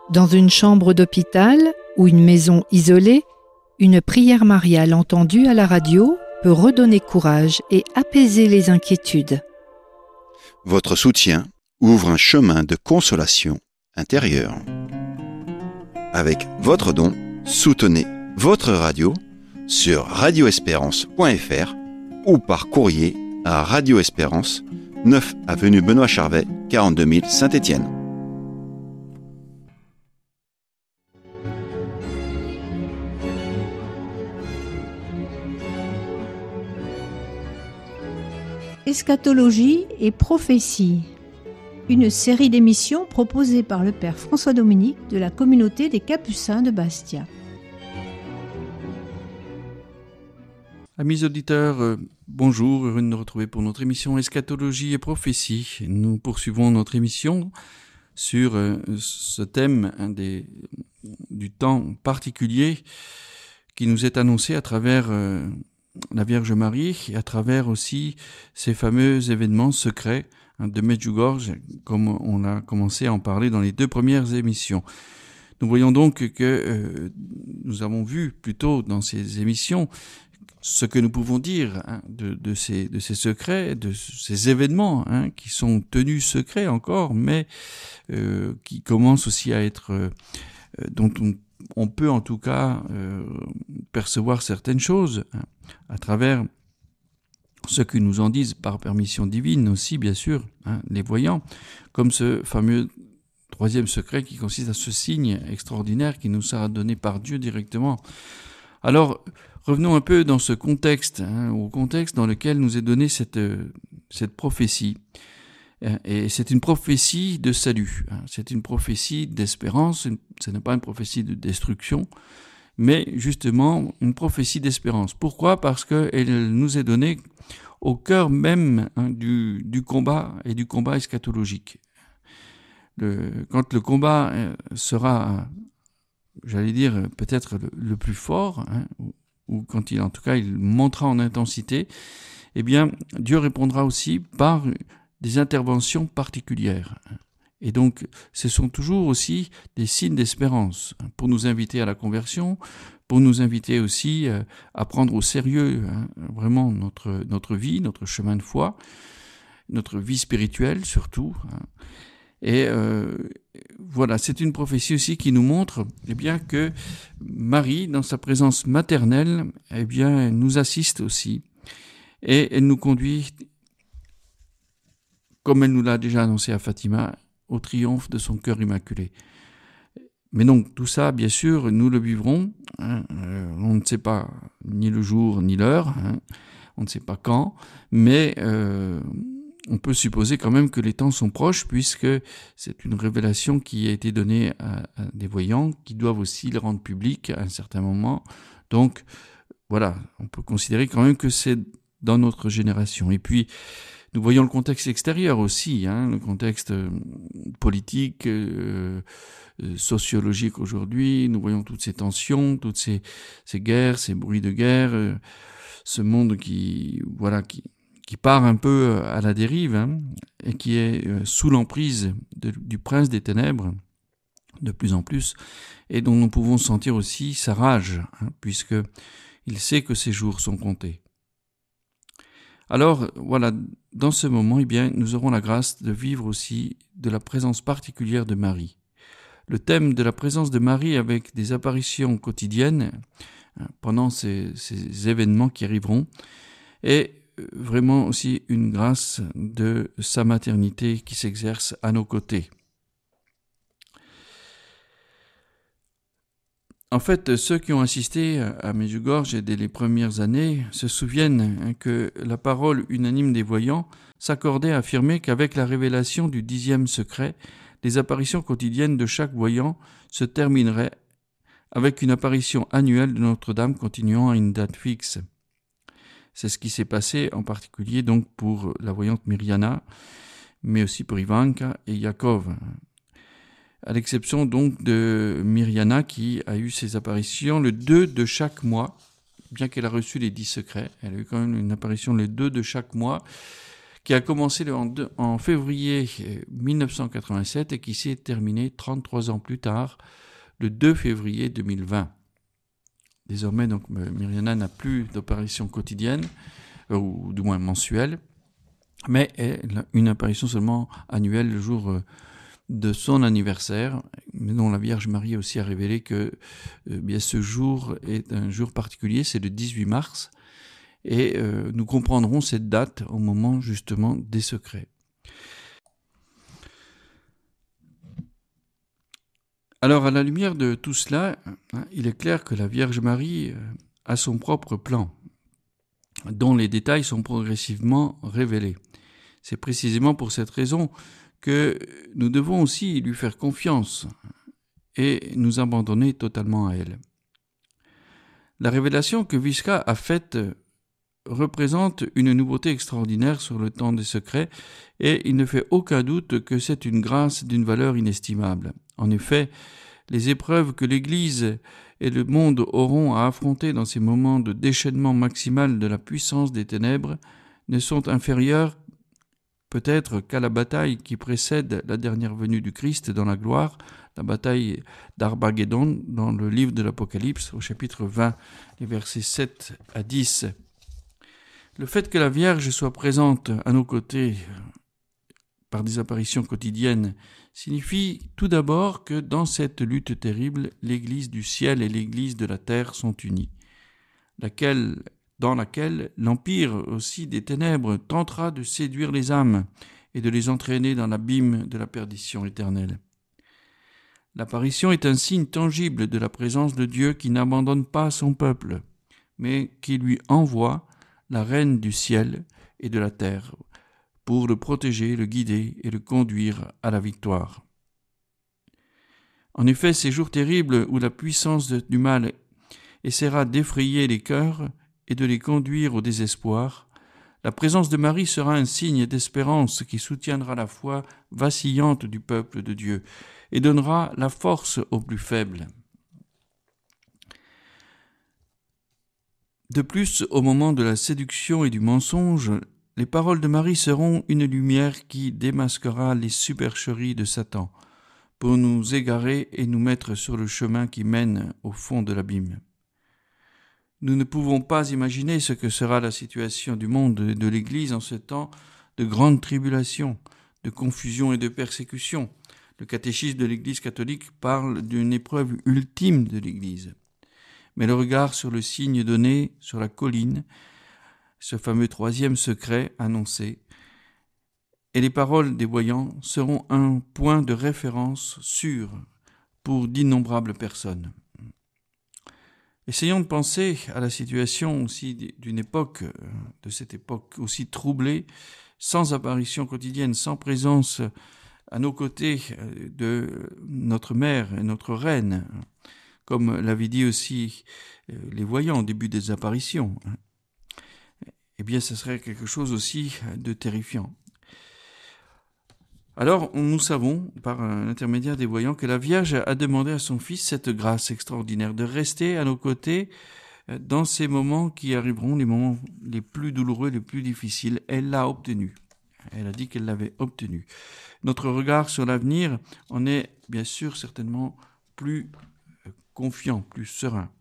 Dans une chambre d'hôpital ou une maison isolée, une prière mariale entendue à la radio peut redonner courage et apaiser les inquiétudes. Votre soutien ouvre un chemin de consolation intérieure. Avec votre don, soutenez votre radio sur radioespérance.fr ou par courrier à Radio Espérance, 9 avenue Benoît Charvet, 42 000 Saint-Étienne. Eschatologie et prophétie, une série d'émissions proposée par le Père François-Dominique de la communauté des Capucins de Bastia. Amis auditeurs, bonjour, heureux de nous retrouver pour notre émission Eschatologie et prophétie. Nous poursuivons notre émission sur ce thème du temps particulier qui nous est annoncé à travers la Vierge Marie et à travers aussi ces fameux événements secrets de Medjugorje, comme on a commencé à en parler dans les 2 premières émissions. Nous voyons donc que nous avons vu plutôt dans ces émissions ce que nous pouvons dire de ces secrets, de ces événements qui sont tenus secrets encore, mais qui commencent aussi à être dont on peut en tout cas percevoir certaines choses à travers ce que nous en disent par permission divine aussi, bien sûr, les voyants, comme ce fameux 3e secret qui consiste à ce signe extraordinaire qui nous sera donné par Dieu directement. Alors, revenons un peu dans ce contexte, au contexte dans lequel nous est donnée cette prophétie. Et c'est une prophétie de salut, c'est une prophétie d'espérance, ce n'est pas une prophétie de destruction, mais justement une prophétie d'espérance. Pourquoi ? Parce qu'elle nous est donnée au cœur même du combat et du combat eschatologique. Quand le combat sera, j'allais dire, peut-être le plus fort, ou quand il montera en intensité, eh bien, Dieu répondra aussi par des interventions particulières. Et donc, ce sont toujours aussi des signes d'espérance pour nous inviter à la conversion, pour nous inviter aussi à prendre au sérieux vraiment notre vie, notre chemin de foi, notre vie spirituelle surtout. Et voilà, c'est une prophétie aussi qui nous montre bien que Marie, dans sa présence maternelle, bien, nous assiste aussi et elle nous conduit, comme elle nous l'a déjà annoncé à Fatima, au triomphe de son cœur immaculé. Mais donc tout ça, bien sûr, nous le vivrons. On ne sait pas ni le jour ni l'heure, on ne sait pas quand, mais on peut supposer quand même que les temps sont proches, puisque c'est une révélation qui a été donnée à des voyants qui doivent aussi le rendre public à un certain moment. Donc voilà, on peut considérer quand même que c'est dans notre génération. Et puis, nous voyons le contexte extérieur aussi, le contexte politique, sociologique aujourd'hui. Nous voyons toutes ces tensions, toutes ces guerres, ces bruits de guerre, ce monde qui part un peu à la dérive et qui est sous l'emprise du prince des ténèbres de plus en plus, et dont nous pouvons sentir aussi sa rage, puisque il sait que ses jours sont comptés. Alors, voilà, dans ce moment, nous aurons la grâce de vivre aussi de la présence particulière de Marie. Le thème de la présence de Marie avec des apparitions quotidiennes pendant ces événements qui arriveront est vraiment aussi une grâce de sa maternité qui s'exerce à nos côtés. En fait, ceux qui ont assisté à Medjugorje dès les premières années se souviennent que la parole unanime des voyants s'accordait à affirmer qu'avec la révélation du 10e secret, les apparitions quotidiennes de chaque voyant se termineraient avec une apparition annuelle de Notre-Dame continuant à une date fixe. C'est ce qui s'est passé en particulier donc pour la voyante Mirjana, mais aussi pour Ivanka et Yakov. À l'exception donc de Mirjana qui a eu ses apparitions le 2 de chaque mois, bien qu'elle a reçu les 10 secrets. Elle a eu quand même une apparition le 2 de chaque mois qui a commencé en février 1987 et qui s'est terminé 33 ans plus tard, le 2 février 2020. Désormais, donc, Myriana n'a plus d'apparition quotidienne, ou du moins mensuelle, mais une apparition seulement annuelle le jour de son anniversaire, mais dont la Vierge Marie aussi a révélé que bien ce jour est un jour particulier, c'est le 18 mars, et nous comprendrons cette date au moment justement des secrets. Alors à la lumière de tout cela, il est clair que la Vierge Marie a son propre plan, dont les détails sont progressivement révélés. C'est précisément pour cette raison que nous devons aussi lui faire confiance et nous abandonner totalement à elle. La révélation que Viska a faite représente une nouveauté extraordinaire sur le temps des secrets et il ne fait aucun doute que c'est une grâce d'une valeur inestimable. En effet, les épreuves que l'Église et le monde auront à affronter dans ces moments de déchaînement maximal de la puissance des ténèbres ne sont inférieures peut-être qu'à la bataille qui précède la dernière venue du Christ dans la gloire, la bataille d'Armageddon dans le livre de l'Apocalypse au chapitre 20, les versets 7 à 10. Le fait que la Vierge soit présente à nos côtés par des apparitions quotidiennes signifie tout d'abord que dans cette lutte terrible, l'Église du ciel et l'Église de la terre sont unies, dans laquelle l'empire aussi des ténèbres tentera de séduire les âmes et de les entraîner dans l'abîme de la perdition éternelle. L'apparition est un signe tangible de la présence de Dieu qui n'abandonne pas son peuple, mais qui lui envoie la reine du ciel et de la terre pour le protéger, le guider et le conduire à la victoire. En effet, ces jours terribles où la puissance du mal essaiera d'effrayer les cœurs et de les conduire au désespoir, la présence de Marie sera un signe d'espérance qui soutiendra la foi vacillante du peuple de Dieu et donnera la force aux plus faibles. De plus, au moment de la séduction et du mensonge, les paroles de Marie seront une lumière qui démasquera les supercheries de Satan pour nous égarer et nous mettre sur le chemin qui mène au fond de l'abîme. Nous ne pouvons pas imaginer ce que sera la situation du monde et de l'Église en ce temps de grande tribulation, de confusion et de persécution. Le catéchisme de l'Église catholique parle d'une épreuve ultime de l'Église. Mais le regard sur le signe donné sur la colline, ce fameux troisième secret annoncé, et les paroles des voyants seront un point de référence sûr pour d'innombrables personnes. Essayons de penser à la situation aussi d'une époque, de cette époque aussi troublée, sans apparition quotidienne, sans présence à nos côtés de notre mère et notre reine, comme l'avaient dit aussi les voyants au début des apparitions. Eh bien, ce serait quelque chose aussi de terrifiant. Alors, nous savons, par l'intermédiaire des voyants, que la Vierge a demandé à son Fils cette grâce extraordinaire de rester à nos côtés dans ces moments qui arriveront, les moments les plus douloureux, les plus difficiles. Elle l'a obtenu. Elle a dit qu'elle l'avait obtenu. Notre regard sur l'avenir en est bien sûr certainement plus confiant, plus serein.